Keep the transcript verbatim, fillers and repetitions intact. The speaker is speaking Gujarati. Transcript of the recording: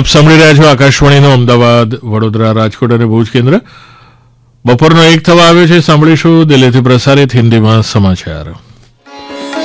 આપ સાંભળી રહ્યા છો આકાશવાણીનું અમદાવાદ, વડોદરા, રાજકોટ અને ભુજ કેન્દ્ર. બપોરનો એક થવા આવ્યો છે. સાંભળીશું દિલ્હીથી પ્રસારિત હિન્દીમાં સમાચાર.